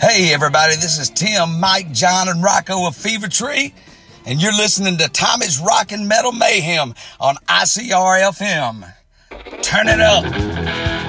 Hey everybody, this is Tim, Mike, John, and Rocco of Fever Tree, and you're listening to Tommy's Rockin' Metal Mayhem on ICR FM. Turn it up.